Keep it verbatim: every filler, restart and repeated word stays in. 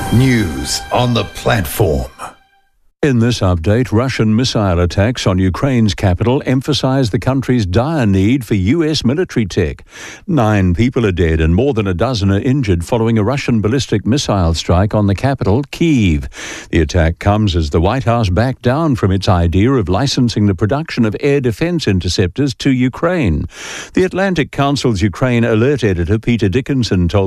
News on the platform. In this update, Russian missile attacks on Ukraine's capital emphasize the country's dire need for U S military tech. Nine people are dead and more than a dozen are injured following a Russian ballistic missile strike on the capital, Kyiv. The attack comes as the White House backed down from its idea of licensing the production of air defense interceptors to Ukraine. The Atlantic Council's Ukraine alert editor, Peter Dickinson, told